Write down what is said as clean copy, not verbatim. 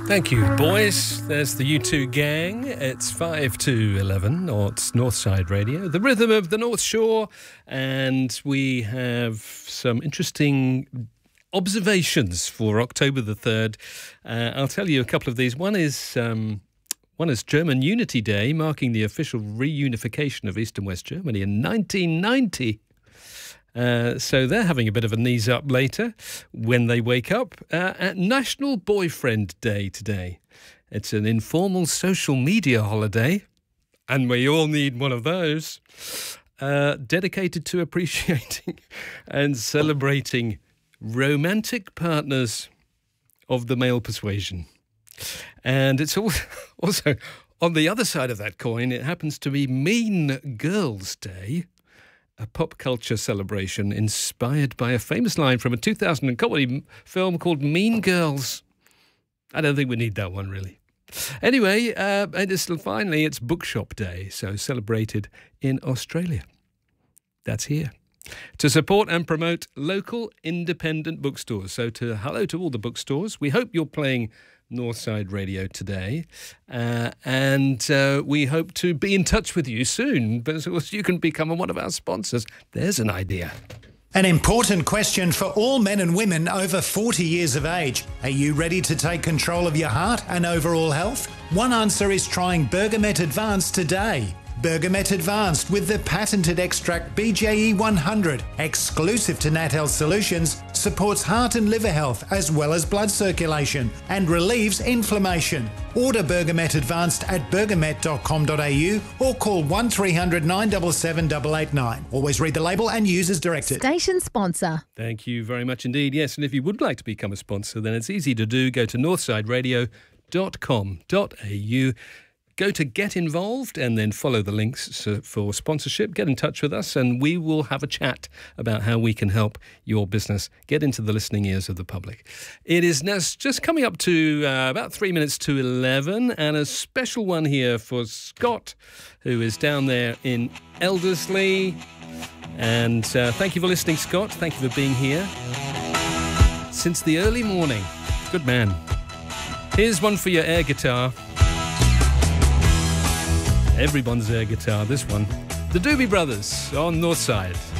Thank you, boys. There's the U2 gang. It's 5 to 11, or it's Northside Radio, the rhythm of the North Shore, and we have some interesting observations for October the 3rd. I'll tell you a couple of these. One is German Unity Day, marking the official reunification of East and West Germany in 1990. So they're having a bit of a knees up later when they wake up. At National Boyfriend Day today. It's an informal social media holiday, and we all need one of those, dedicated to appreciating and celebrating romantic partners of the male persuasion. And it's also on the other side of that coin, it happens to be Mean Girls Day, a pop culture celebration inspired by a famous line from a 2000 comedy film called Mean Girls. I don't think we need that one, really. Anyway, and finally, it's Bookshop Day, so celebrated in Australia. That's here. To support and promote local independent bookstores. So hello to all the bookstores. We hope you're playing Northside Radio today, and we hope to be in touch with you soon, but you can become one of our sponsors. There's an idea. An important question for all men and women over 40 years of age. Are you ready to take control of your heart and overall health? One answer is trying Bergamet Advanced today. Bergamet Advanced with the patented extract BJE 100, exclusive to Nat Health Solutions, supports heart and liver health as well as blood circulation and relieves inflammation. Order Bergamet Advanced at bergamet.com.au or call 1300 977 889. Always read the label and use as directed. Station sponsor. Thank you very much indeed. Yes, and if you would like to become a sponsor, then it's easy to do. Go to northsideradio.com.au. Go to Get Involved and then follow the links for sponsorship. Get in touch with us and we will have a chat about how we can help your business get into the listening ears of the public. It is now just coming up to about 3 minutes to 11, and a special one here for Scott, who is down there in Elderslie. And thank you for listening, Scott. Thank you for being here since the early morning. Good man. Here's one for your air guitar. Everyone's air guitar, this one. The Doobie Brothers on Northside.